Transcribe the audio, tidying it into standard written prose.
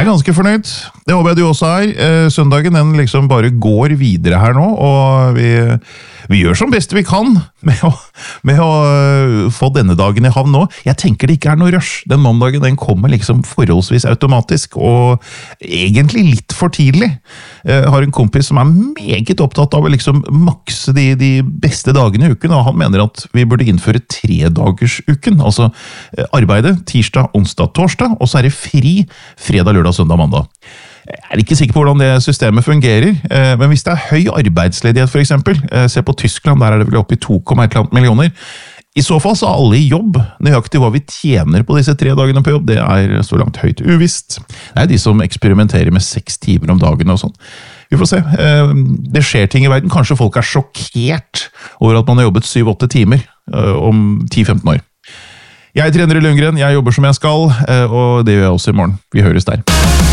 Jeg ganske fornøyd. Det håper jeg du også er. Søndagen den liksom bare går videre her nå, og vi gjør som best vi kan med å få denne dagen i havn nå. Jeg tenker det ikke er noe rush. Den mandagen den kommer liksom forholdsvis automatisk, og egentlig litt for tidlig. Jeg har en kompis som er meget opptatt av å liksom makse de beste dagene i uken, og han mener at vi burde innføre 3-dagersuken, altså arbeidet tirsdag, onsdag, torsdag, og så er det fri fredag, lørdag, søndag, mandag. Jeg er ikke sikker på hvordan det systemet fungerer, men hvis det er høy arbeidsledighet for eksempel, se på Tyskland, der er det vel oppe i 2,1 millioner, i så fall så er alle i jobb. Nøyaktig hva vi tjener på disse 3 dagene på jobb, det er så langt høyt uvisst. Det er de som eksperimenterer med 6 timer om dagen og sånn. Vi får se. Det skjer ting i verden. Kanskje folk er sjokkert over at man har jobbet 7-8 timer om 10-15 år. Jeg trener i Lundgren, jeg jobber som jeg skal, og det gjør jeg også i morgen. Vi høres der.